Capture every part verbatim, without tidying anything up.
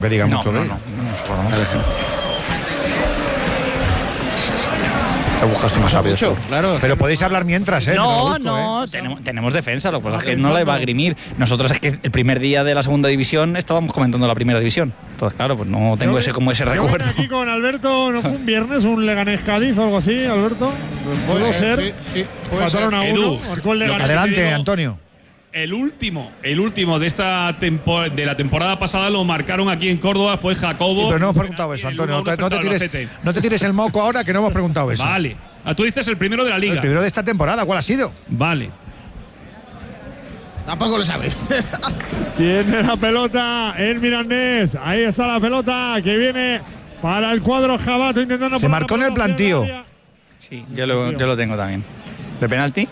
que diga no, mucho. No, ¿eh? no, no, no, no, no. Te buscas tú más rápido. Mucho, claro. Pero podéis hablar mientras, ¿eh? No, busco, no, ¿eh? tenemos, tenemos defensa, lo que pasa es que no la va a grimir. Nosotros es que el primer día de la segunda división estábamos comentando la primera división. Entonces, claro, pues no tengo ese como ese recuerdo. Aquí con Alberto, ¿no fue un viernes un Leganés Cádiz o algo así, Alberto? Puede ser. ser. Sí, sí, puede Mataron ser. a Edu, uno, marcó el lo que Leganés. Adelante, digo- Antonio. El último, el último de esta tempo, de la temporada pasada lo marcaron aquí en Córdoba, fue Jacobo. Sí, pero no hemos preguntado eso, El Antonio. No uno a te, uno no te frente al tires, Albacete. no te tires el moco ahora, que no hemos preguntado eso. Vale. Ah, tú dices el primero de la liga. El primero de esta temporada, ¿cuál ha sido? Vale. Tampoco lo sabe. Tiene la pelota el Mirandés. Ahí está la pelota que viene para el cuadro Jabato intentando. Se marcó en el plantío. Sí, yo lo, yo lo tengo también. ¿De penalti?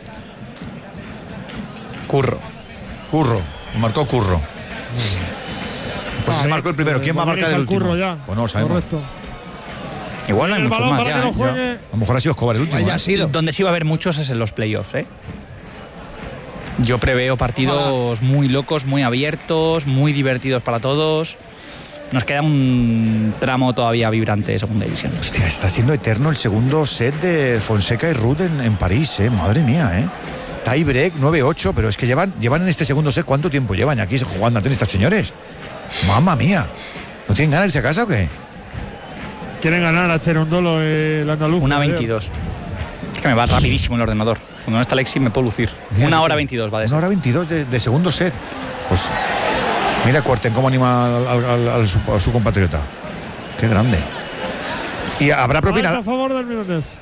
Curro. Curro. Marcó Curro. Pues se marcó el primero. ¿Quién va a marcar el último? Curro ya. Pues no lo sabemos. Correcto. Igual no hay El muchos balón más para ya. que lo ¿eh? juegue. A lo mejor ha sido Escobar el último. Haya ¿eh? sido. Donde sí va a haber muchos es en los playoffs, ¿eh? Yo preveo partidos muy locos, muy abiertos, muy divertidos para todos. Nos queda un tramo todavía vibrante de segunda división. Hostia, está siendo eterno el segundo set de Fonseca y Ruud en, en París, ¿eh? Madre mía, ¿eh? Tie break nueve ocho, pero es que llevan, llevan en este segundo set, ¿cuánto tiempo llevan aquí jugando a tenis estos señores? Mamma mía. ¿No tienen ganas de irse a casa o qué? Quieren ganar a Cherondolo el andaluz. Una veintidós. Es que me va rapidísimo el ordenador. Cuando no está Alexis me puedo lucir. Mira, Una hora mira, veintidós va de Una ser. hora veintidós de, de segundo set. Pues mira Cuarten cómo anima al, al- al- al su, a su compatriota. Qué grande. Y habrá propina. A favor del Mirandés.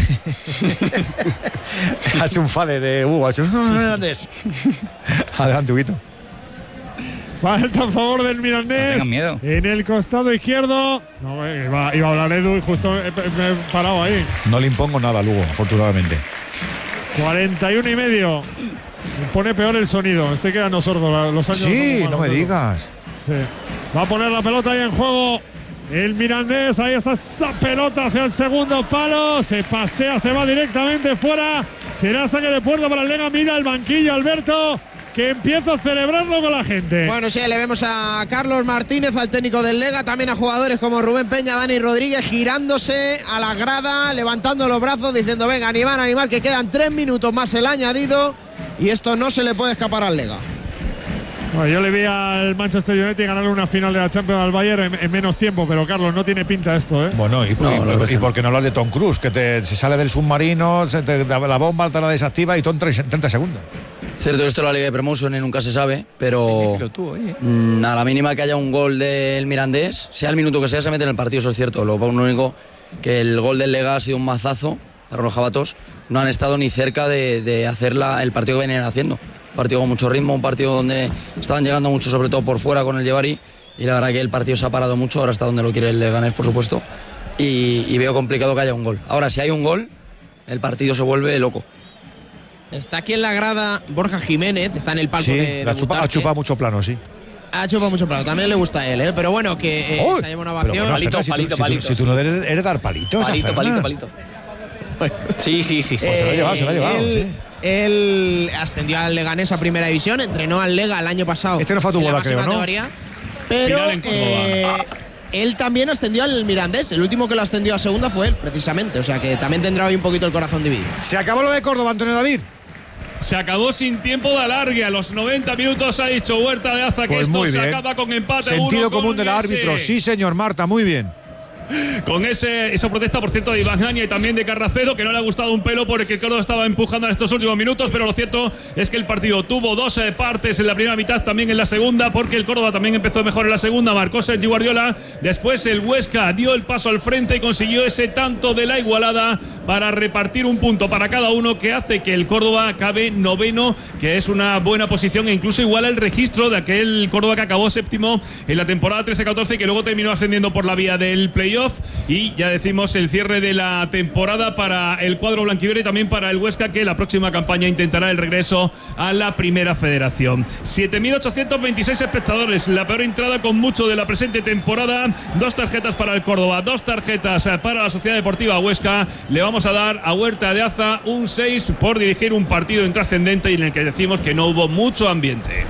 Hace un fader de Hugo. Hace un Mirandés. Adelante, Huguito. Falta a favor del Mirandés. No tengan miedo. En el costado izquierdo. No, eh, iba, iba a hablar Edu y justo me, me he parado ahí. No le impongo nada a Lugo, afortunadamente. cuarenta y uno y medio. Me pone peor el sonido. Estoy quedando sordo. la- Los años Sí, son no me malos, Edu. digas. Sí. Va a poner la pelota ahí en juego. El Mirandés, ahí está esa pelota hacia el segundo palo. Se pasea, se va directamente fuera. Será saque de puerta para el Lega. Mira el banquillo, Alberto, que empieza a celebrarlo con la gente. Bueno, sí, le vemos a Carlos Martínez, al técnico del Lega, también a jugadores como Rubén Peña, Dani Rodríguez, girándose a la grada, levantando los brazos, diciendo: venga, animal, animal, que quedan tres minutos más el añadido y esto no se le puede escapar al Lega. Bueno, yo le vi al Manchester United ganarle una final de la Champions al Bayern en, en menos tiempo, pero Carlos, no tiene pinta esto, ¿eh? Bueno, y, No, y- la verdad y que por no. qué no hablas de Tom Cruise, que te, se sale del submarino, se te, la bomba te la desactiva y todo en treinta segundos. Cierto, esto es la Liga de Promotion y nunca se sabe, pero Pero tú, oye. mm, a la mínima que haya un gol del Mirandés, sea el minuto que sea, se mete en el partido, eso es cierto. Lo único que el gol del Lega ha sido un mazazo para los jabatos. No han estado ni cerca de, de hacer la- el partido que venían haciendo. Un partido con mucho ritmo, un partido donde estaban llegando mucho, sobre todo por fuera con el Llevari. Y la verdad que el partido se ha parado mucho, ahora está donde lo quiere el Leganés, por supuesto. Y, y veo complicado que haya un gol. Ahora, si hay un gol, el partido se vuelve loco. Está aquí en la grada Borja Jiménez, está en el palco Sí, de, la de chupa, ha Butarque. chupado mucho plano, sí. Ha chupado mucho plano, también le gusta a él, ¿eh? Pero bueno, que eh, Uy, se lleva una pero ovación. bueno, Palito, Fernan, si tú- palito, si tú, palito. si tú no eres, eres dar palitos, Palito, a palito, Fernan. palito. Sí, sí, sí, sí. Pues se lo ha llevado, se lo ha llevado, él, sí. él ascendió al Leganés a primera división, entrenó al Lega el año pasado. Este no fue a tu en la boda, máxima creo, ¿no? categoría, pero Final en Córdoba. eh, él también ascendió al Mirandés. El último que lo ascendió a segunda fue él, precisamente. O sea que también tendrá hoy un poquito el corazón dividido. Se acabó lo de Córdoba, Antonio David. Se acabó sin tiempo de alargue. A los noventa minutos ha dicho Huerta de Aza que Pues esto muy se bien. acaba con empate. Sentido uno común con del ese- árbitro. Sí, señor, Marta, muy bien. Con ese, esa protesta, por cierto, de Iván Gaña y también de Carracedo, que no le ha gustado un pelo porque el Córdoba estaba empujando en estos últimos minutos, pero lo cierto es que el partido tuvo dos eh, partes en la primera mitad, también en la segunda, porque el Córdoba también empezó mejor en la segunda, marcó Sergi Guardiola, después el Huesca dio el paso al frente y consiguió ese tanto de la igualada para repartir un punto para cada uno, que hace que el Córdoba acabe noveno, que es una buena posición e incluso iguala el registro de aquel Córdoba que acabó séptimo en la temporada trece catorce y que luego terminó ascendiendo por la vía del playoff. Y ya decimos el cierre de la temporada para el cuadro blanquiverde y también para el Huesca, que la próxima campaña intentará el regreso a la primera federación. siete mil ochocientos veintiséis espectadores, la peor entrada con mucho de la presente temporada. Dos tarjetas para el Córdoba, dos tarjetas para la Sociedad Deportiva Huesca. Le vamos a dar a Huerta de Aza un seis por dirigir un partido intrascendente y en el que decimos que no hubo mucho ambiente.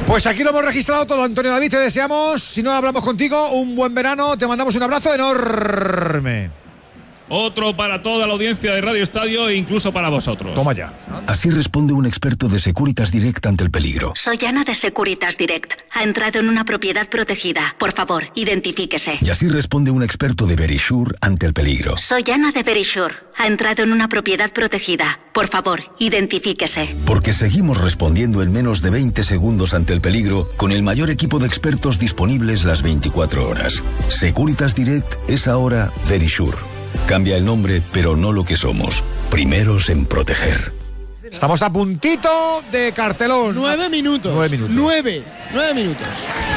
Pues aquí lo hemos registrado todo, Antonio David. Te deseamos, si no hablamos contigo, un buen verano. Te mandamos un abrazo enorme. Otro para toda la audiencia de Radio Estadio e incluso para vosotros. Toma ya. Así responde un experto de Securitas Direct ante el peligro. Soy Ana de Securitas Direct. Ha entrado en una propiedad protegida. Por favor, identifíquese. Y así responde un experto de Verisure ante el peligro. Soy Ana de Verisure. Ha entrado en una propiedad protegida. Por favor, identifíquese. Porque seguimos respondiendo en menos de veinte segundos ante el peligro con el mayor equipo de expertos disponibles las veinticuatro horas. Securitas Direct es ahora Verisure. Cambia el nombre, pero no lo que somos. Primeros en proteger. Estamos a puntito de cartelón. Nueve minutos. Nueve minutos. Nueve. Nueve minutos.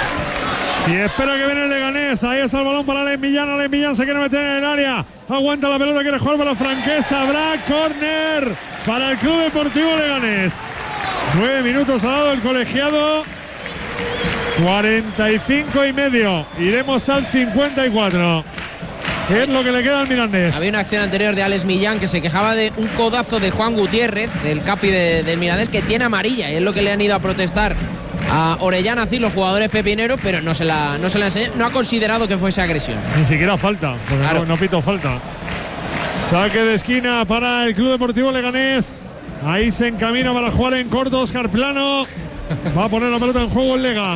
Y espera que viene el Leganés. Ahí está el balón para Alex Millán. Alex Millán se quiere meter en el área. Aguanta la pelota, quiere jugar para la Franquesa. Habrá córner para el Club Deportivo Leganés. Nueve minutos ha dado el colegiado. cuarenta y cinco y medio. Iremos al cincuenta y cuatro. Es lo que le queda al Mirandés. Había una acción anterior de Alex Millán que se quejaba de un codazo de Juan Gutiérrez, el capi de, del Mirandés, que tiene amarilla. Y es lo que le han ido a protestar a Orellana, así los jugadores pepineros, pero no se la, no se la enseñó. No ha considerado que fuese agresión. Ni siquiera falta, porque Claro. no, no pito falta. Saque de esquina para el Club Deportivo Leganés. Ahí se encamina para jugar en corto Óscar Plano. Va a poner la pelota en juego el Lega.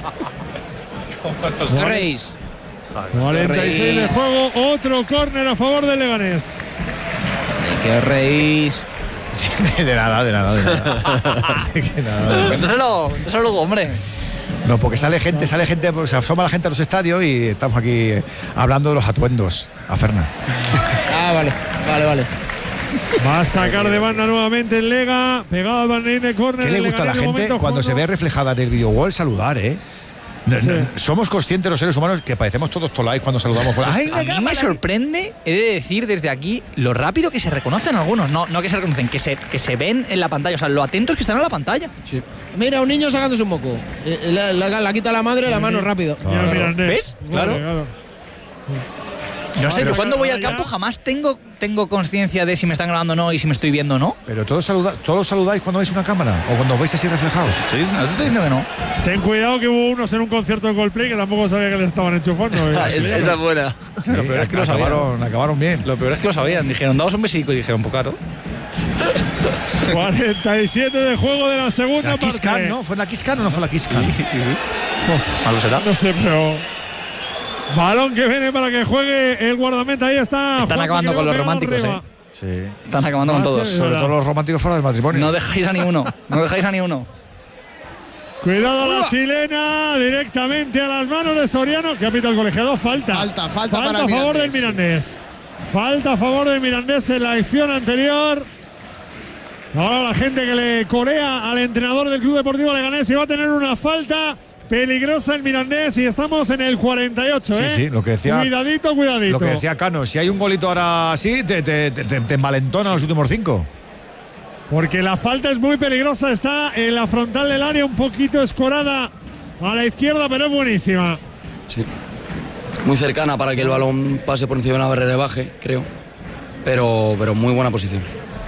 Oscar Reis. cuarenta y seis de juego. Otro córner a favor del Leganés. Que os reís. De nada, de nada, de nada. De que nada. Cuéntaselo, cuéntaselo luego, hombre. No, porque sale gente, sale gente, pues, se asoma la gente a los estadios y estamos aquí eh, hablando de los atuendos. A Fernan. Ah, vale, vale, vale. Va a sacar de banda nuevamente el Lega. Pegado al banderín de córner. ¿Qué le el gusta a la Leganés de gente momento cuando jugando- se ve reflejada en el video wall saludar, eh? No, Sí. no, somos conscientes los seres humanos que parecemos todos tolais cuando saludamos. Por... ¡Ay, A mí me sorprende, he de decir desde aquí, lo rápido que se reconocen algunos. No, no que se reconocen, que se, que se ven en la pantalla. O sea, lo atentos que están en la pantalla. Sí. Mira, un niño sacándose un moco. Eh, La, la- la quita la madre la mano rápido. Y al Mirandés. ¿Ves? Claro, Claro. No sé, Pero yo cuando voy ahora al ya- campo jamás tengo, tengo conciencia de si me están grabando o no y si me estoy viendo o no. Pero todos, saluda, todos saludáis cuando veis una cámara o cuando os veis así reflejados. Estoy, no te estoy diciendo que no. Ten cuidado que hubo unos en un concierto de Coldplay que tampoco sabía que les estaban enchufando. Sí, Esa es buena. Lo peor es que lo sabían. acabaron, acabaron bien. Lo peor es que lo sabían. Dijeron, daos un besico y dijeron, pues claro. cuarenta y siete de juego de la segunda La Kiss Can, parte. ¿no? ¿Fue la Kiss Can o no fue la Kiss Can? Sí, sí, sí. Malo será. No sé, pero. Balón que viene para que juegue el guardameta. Ahí está. Están Juan acabando Quiroga con los pegado románticos, arriba. Sí. Están acabando con Ah, todos. sí. Sobre todo los románticos fuera del matrimonio. No dejáis a ni uno. No dejáis a ni uno. Cuidado la chilena. Directamente a las manos de Soriano. Que ha pitado el colegiado. Falta. Falta, falta para a el favor del Mirandés. Mirandés. Falta a favor del Mirandés en la acción anterior. Ahora la gente que le corea al entrenador del Club Deportivo Leganés y va a tener una falta peligrosa el Mirandés y estamos en el cuarenta y ocho, Sí, ¿eh? sí, lo que decía- Cuidadito, cuidadito. Lo que decía Cano, si hay un golito ahora así, te, te, te, te- te envalentona los últimos cinco. Porque la falta es muy peligrosa, está en la frontal del área, un poquito escorada a la izquierda, pero es buenísima. Sí. Muy cercana para que el balón pase por encima de una barrera y baje, creo. Pero, pero muy buena posición.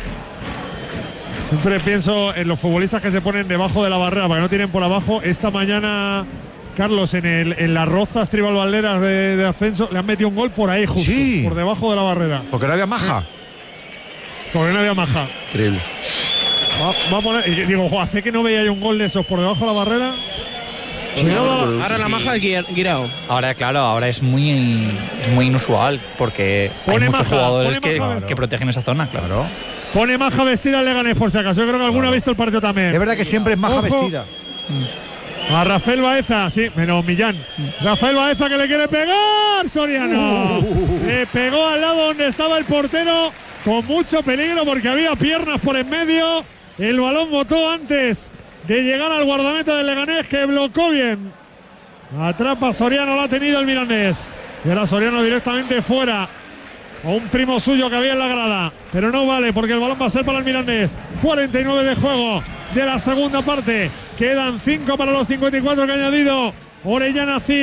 Siempre pienso en los futbolistas que se ponen debajo de la barrera para que no tienen por abajo. Esta mañana, Carlos, en, el, en las rozas Tribal Valderas de, de ascenso, le han metido un gol por ahí, justo, Sí. por debajo de la barrera. Porque no había maja. Porque no había maja. Increíble. Va, va a poner, y digo, jo, hace que no veía yo un gol de esos por debajo de la barrera. Cuidado a la- Ahora la maja es Guir- Guirao. Ahora, claro, ahora es muy, es muy inusual porque Pone hay muchos maja, jugadores pone que, maja. que protegen esa zona, claro. Pone maja vestida el Leganés, por si acaso. Yo creo que alguno ha visto el partido también. Es verdad que siempre es maja Ojo. vestida. A Rafael Baeza, sí, menos Millán. Rafael Baeza que le quiere pegar, Soriano. Le pegó al lado donde estaba el portero con mucho peligro porque había piernas por en medio. El balón botó antes de llegar al guardameta del Leganés que bloqueó bien. Atrapa Soriano, lo ha tenido el Mirandés. Y ahora Soriano directamente fuera. A un primo suyo que había en la grada. Pero no vale porque el balón va a ser para el Mirandés. cuarenta y nueve de juego de la segunda parte. Quedan cinco para los cincuenta y cuatro que ha añadido Orellana Cid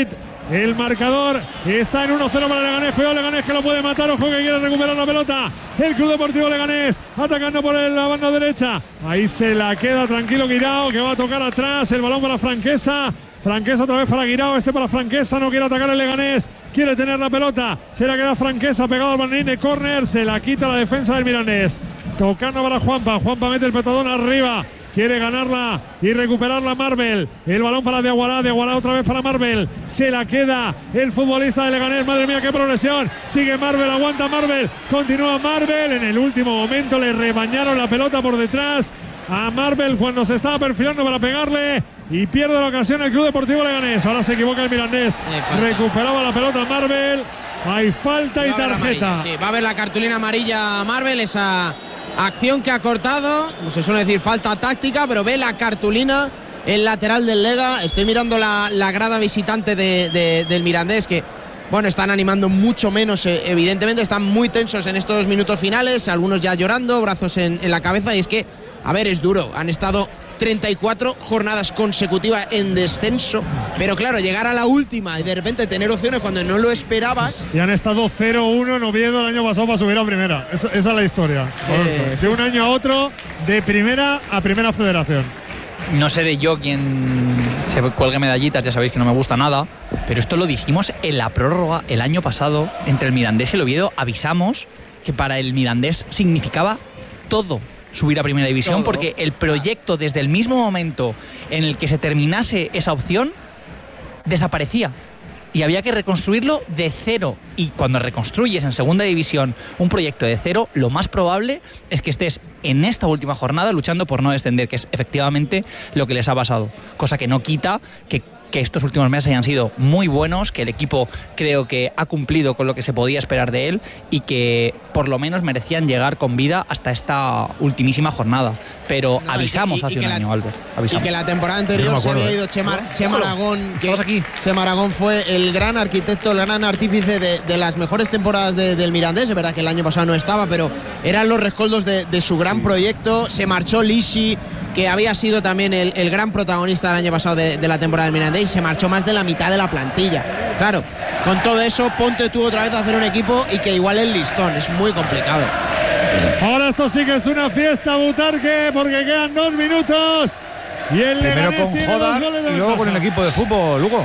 El marcador está en uno cero para Leganés. Cuidado Leganés que lo puede matar. Ojo que quiere recuperar la pelota. El Club Deportivo Leganés atacando por la banda derecha. Ahí se la queda tranquilo Guirao, que va a tocar atrás. El balón para Franquesa. Franquesa otra vez para Guirao, este para Franquesa, no quiere atacar el Leganés, quiere tener la pelota, se la queda Franquesa pegado al bandín de córner, se la quita la defensa del Mirandés, tocando para Juanpa, Juanpa mete el petadón arriba, quiere ganarla y recuperarla Marvel, el balón para Diaguará, Diaguará otra vez para Marvel, se la queda el futbolista de Leganés, madre mía qué progresión, sigue Marvel, aguanta Marvel, continúa Marvel, en el último momento le rebañaron la pelota por detrás a Marvel cuando se estaba perfilando para pegarle y pierde la ocasión el Club Deportivo Leganés. Ahora se equivoca el Mirandés, recuperaba la pelota Marvel, hay falta y tarjeta. Sí, va a haber la cartulina amarilla a Marvel, esa acción que ha cortado, no se suele decir falta táctica, pero ve la cartulina el lateral del Lega. Estoy mirando la, la grada visitante de, de, del Mirandés, que bueno, están animando mucho menos, eh, evidentemente están muy tensos en estos minutos finales, algunos ya llorando, brazos en, en la cabeza, y es que, a ver, es duro, han estado treinta y cuatro jornadas consecutivas en descenso, pero claro, llegar a la última y de repente tener opciones cuando no lo esperabas. Y han estado cero uno en Oviedo el año pasado para subir a primera, esa, esa es la historia, eh, de un año a otro, de primera a primera federación. No seré yo quien se cuelgue medallitas, ya sabéis que no me gusta nada, pero esto lo dijimos en la prórroga el año pasado entre el Mirandés y el Oviedo. Avisamos que para el Mirandés significaba todo subir a primera división, todo, porque el proyecto desde el mismo momento en el que se terminase esa opción desaparecía y había que reconstruirlo de cero, y cuando reconstruyes en segunda división un proyecto de cero, lo más probable es que estés en esta última jornada luchando por no descender, que es efectivamente lo que les ha pasado, cosa que no quita que que estos últimos meses hayan sido muy buenos, que el equipo creo que ha cumplido con lo que se podía esperar de él y que por lo menos merecían llegar con vida hasta esta ultimísima jornada. Pero no, avisamos y que, y, hace y un año, la, Albert. Avisamos. Y que la temporada anterior no se había ido Chema, ¿no? Chema Aragón, que aquí. Chema Aragón fue el gran arquitecto, el gran artífice de, de las mejores temporadas de, del Mirandés. Es verdad que el año pasado no estaba, pero eran los rescoldos de, de su gran proyecto. Se marchó Lisi, que había sido también el, el gran protagonista del año pasado de, de la temporada del Mirandés, y se marchó más de la mitad de la plantilla. Claro, con todo eso, ponte tú otra vez a hacer un equipo y que igual el listón, es muy complicado. Ahora esto sí que es una fiesta, Butarque, porque quedan dos minutos y el primero con Jodar y luego con el equipo de fútbol, Lugo.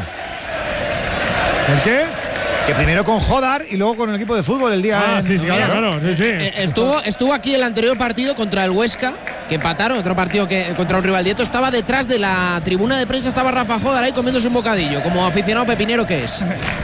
¿El qué? Que primero con Jodar y luego con el equipo de fútbol el día. Ah, en, sí, sí, claro, claro, sí, sí. Estuvo, estuvo aquí el anterior partido contra el Huesca, que empataron, otro partido que contra un rival directo. Estaba detrás de la tribuna de prensa, estaba Rafa Jodar ahí comiéndose un bocadillo, como aficionado pepinero que es.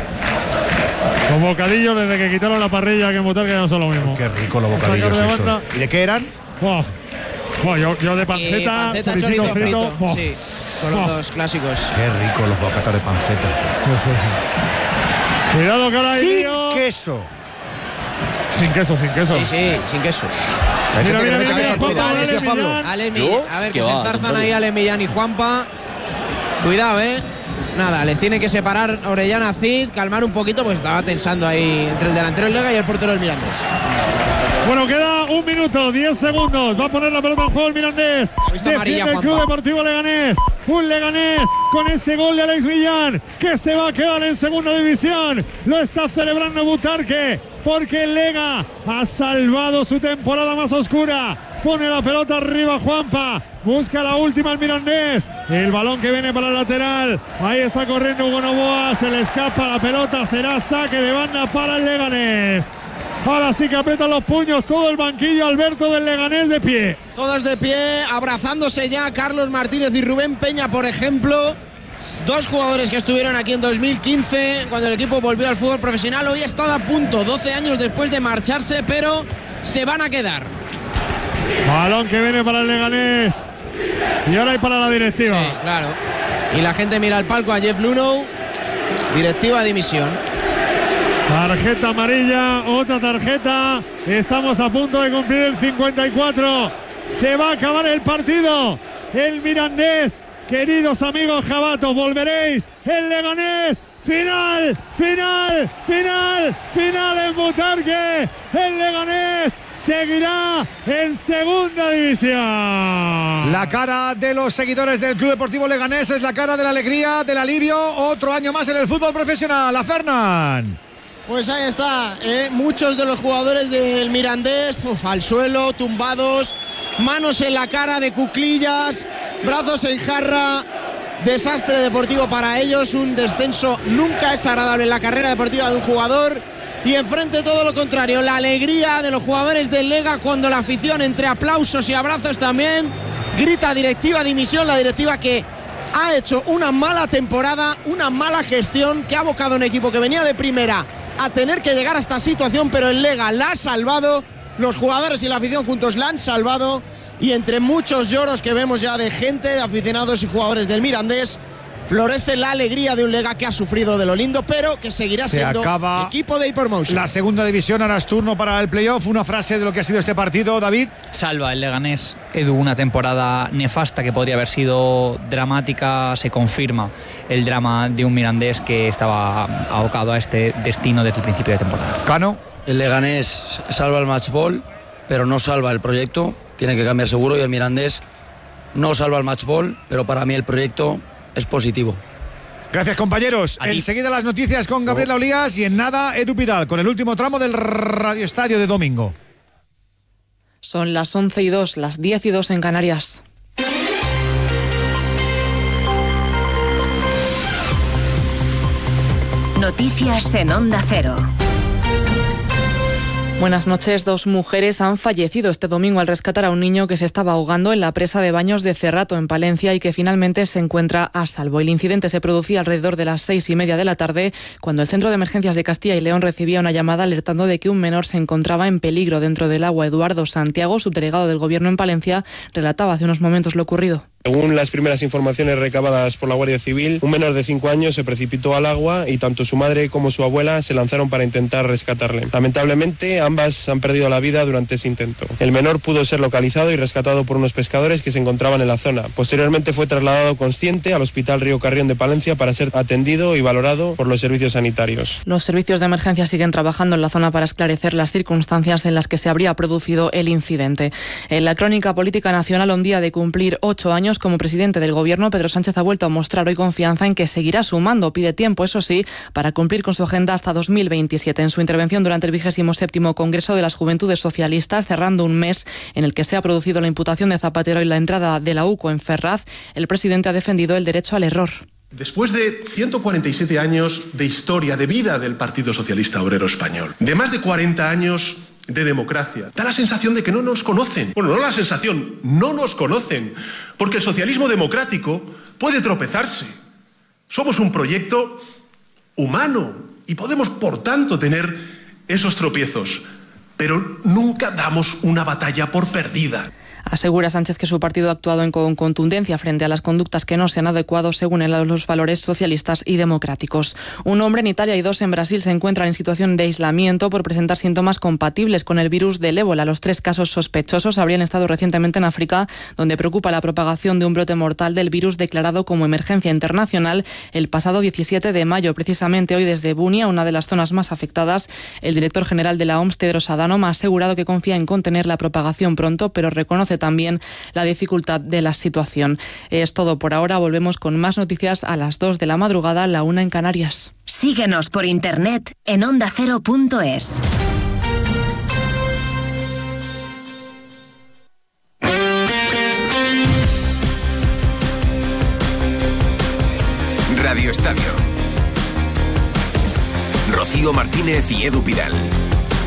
Con bocadillo desde que quitaron la parrilla, que en Butarque ya no son lo mismo. Qué rico los bocadillos de esos. ¿Y de qué eran? Wow. Wow, yo, yo de panceta, panceta chorizo frito. frito. Wow. Sí, son los wow. dos clásicos. Qué rico los bocatas de panceta. Sí, sí, sí. Cuidado que ahora hay sin lío. queso. Sin queso, sin queso. Sí, sí, sin queso. Mira, mira, mira, mira, Juanpa, Ale Millán. Ale Millán. A ver, que se enzarzan ahí Ale Millán y Juanpa. Cuidado, eh. Nada, les tiene que separar Orellana Cid, calmar un poquito, pues estaba tensando ahí entre el delantero del Lega y el portero del Mirandés. Bueno, queda un minuto, diez segundos. Va a poner la pelota en juego el Mirandés. Defiende el Club Deportivo Leganés. Un Leganés con ese gol de Alex Millán, que se va a quedar en segunda división. Lo está celebrando Butarque, porque el Lega ha salvado su temporada más oscura. Pone la pelota arriba Juanpa. Busca la última el Mirandés. El balón que viene para el lateral. Ahí está corriendo Hugo Novoa. Se le escapa la pelota. Será saque de banda para el Leganés. Ahora sí que aprietan los puños todo el banquillo. Alberto del Leganés de pie. Todos de pie, abrazándose ya Carlos Martínez y Rubén Peña, por ejemplo. Dos jugadores que estuvieron aquí en dos mil quince, cuando el equipo volvió al fútbol profesional. Hoy está a punto, doce años después de marcharse, pero se van a quedar. Balón que viene para el Leganés. Y ahora hay para la directiva. Sí, claro. Y la gente mira al palco a Jeff Luno. Directiva de dimisión. Tarjeta amarilla, otra tarjeta. Estamos a punto de cumplir el cincuenta y cuatro. Se va a acabar el partido. El Mirandés, queridos amigos jabatos, volveréis. El Leganés final, final, final, final en Butarque. El Leganés seguirá en segunda división. La cara de los seguidores del Club Deportivo Leganés es la cara de la alegría, del alivio. Otro año más en el fútbol profesional. A Fernán. Pues ahí está, ¿eh? Muchos de los jugadores del Mirandés uf, al suelo, tumbados, manos en la cara, de cuclillas, brazos en jarra. Desastre deportivo para ellos, un descenso nunca es agradable en la carrera deportiva de un jugador. Y enfrente todo lo contrario, la alegría de los jugadores del Lega cuando la afición, entre aplausos y abrazos también, grita directiva dimisión, la directiva que ha hecho una mala temporada, una mala gestión, que ha abocado a un equipo que venía de primera a tener que llegar a esta situación, pero el Lega la ha salvado, los jugadores y la afición juntos la han salvado, y entre muchos lloros que vemos ya de gente, de aficionados y jugadores del Mirandés, florece la alegría de un Lega que ha sufrido de lo lindo, pero que seguirá Se siendo acaba equipo de Hypermotion. La segunda división, ahora es turno para el playoff. Una frase de lo que ha sido este partido, David. Salva el Leganés, Edu, una temporada nefasta que podría haber sido dramática. Se confirma el drama de un Mirandés que estaba abocado a este destino desde el principio de temporada. Cano. El Leganés salva el matchball, pero no salva el proyecto. Tiene que cambiar seguro, y el Mirandés no salva el matchball, pero para mí el proyecto es positivo. Gracias, compañeros. Enseguida las noticias con Gabriela Olías y en nada Edu Pidal con el último tramo del Radio Estadio de domingo. Son las once y dos, las diez y dos en Canarias. Noticias en Onda Cero. Buenas noches. Dos mujeres han fallecido este domingo al rescatar a un niño que se estaba ahogando en la presa de baños de Cerrato, en Palencia, y que finalmente se encuentra a salvo. El incidente se producía alrededor de las seis y media de la tarde, cuando el Centro de Emergencias de Castilla y León recibía una llamada alertando de que un menor se encontraba en peligro dentro del agua. Eduardo Santiago, subdelegado del Gobierno en Palencia, relataba hace unos momentos lo ocurrido. Según las primeras informaciones recabadas por la Guardia Civil, un menor de cinco años se precipitó al agua y tanto su madre como su abuela se lanzaron para intentar rescatarle. Lamentablemente, ambas han perdido la vida durante ese intento. El menor pudo ser localizado y rescatado por unos pescadores que se encontraban en la zona. Posteriormente fue trasladado consciente al Hospital Río Carrión de Palencia para ser atendido y valorado por los servicios sanitarios. Los servicios de emergencia siguen trabajando en la zona para esclarecer las circunstancias en las que se habría producido el incidente. En la crónica política nacional, un día de cumplir ocho años como presidente del Gobierno, Pedro Sánchez ha vuelto a mostrar hoy confianza en que seguirá sumando. Pide tiempo, eso sí, para cumplir con su agenda hasta dos mil veintisiete. En su intervención durante el vigésimo séptimo Congreso de las Juventudes Socialistas, cerrando un mes en el que se ha producido la imputación de Zapatero y la entrada de la U C O en Ferraz, el presidente ha defendido el derecho al error. Después de ciento cuarenta y siete años de historia, de vida del Partido Socialista Obrero Español, de más de cuarenta años de democracia, da la sensación de que no nos conocen. Bueno, no la sensación, no nos conocen, porque el socialismo democrático puede tropezarse. Somos un proyecto humano y podemos, por tanto, tener esos tropiezos, pero nunca damos una batalla por perdida. Asegura Sánchez que su partido ha actuado en con contundencia frente a las conductas que no se han adecuado según los valores socialistas y democráticos. Un hombre en Italia y dos en Brasil se encuentran en situación de aislamiento por presentar síntomas compatibles con el virus del ébola. Los tres casos sospechosos habrían estado recientemente en África, donde preocupa la propagación de un brote mortal del virus declarado como emergencia internacional el pasado diecisiete de mayo. Precisamente hoy, desde Bunia, una de las zonas más afectadas, el director general de la O M S, Tedros Adhanom, ha asegurado que confía en contener la propagación pronto, pero reconoce también la dificultad de la situación. Es todo por ahora. Volvemos con más noticias a las dos de la madrugada, la una en Canarias. Síguenos por internet en onda cero punto es. Radio Estadio. Rocío Martínez y Edu Pidal.